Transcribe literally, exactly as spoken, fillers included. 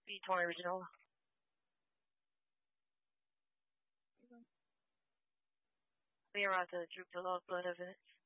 B twenty original. We are at the droop the log blood evidence.